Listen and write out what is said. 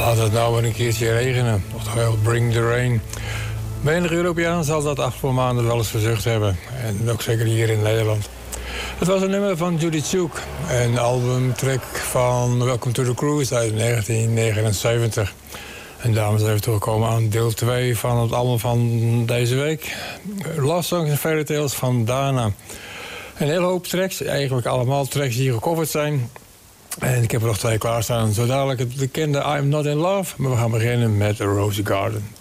Laat het nou maar een keertje regenen. Oftewel, bring the rain. Menig Europeaan zal dat 8 maanden wel eens verzucht hebben. En ook zeker hier in Nederland. Het was een nummer van Judy Chuck. Een albumtrack van Welcome to the Cruise uit 1979. En dames, even terugkomen aan deel 2 van het album van deze week. Love Songs and Fairy Tales van Dana. Een hele hoop tracks, eigenlijk allemaal tracks die gecoverd zijn. En ik heb er nog 2 klaarstaan. Zo dadelijk het bekende I'm Not In Love. Maar we gaan beginnen met Rosy Garden.